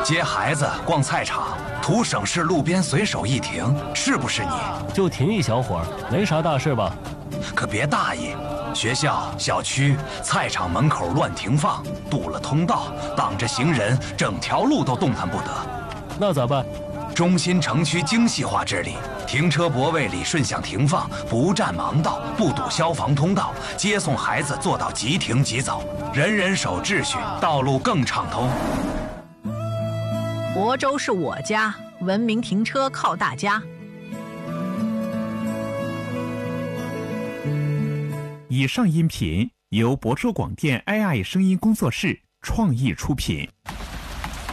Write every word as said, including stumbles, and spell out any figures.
接孩子逛菜场，图省事路边随手一停，是不是你？ 就停一小会儿，没啥大事吧？ 可别大意，学校、小区、菜场门口乱停放，堵了通道，挡着行人，整条路都动弹不得。 那咋办？ 中心城区精细化治理，停车泊位理顺向停放，不占盲道，不堵消防通道，接送孩子做到即停即走，人人守秩序，道路更畅通。 亳州是我家，文明停车靠大家。 以上音频由亳州广电 A I 声音工作室创意出品。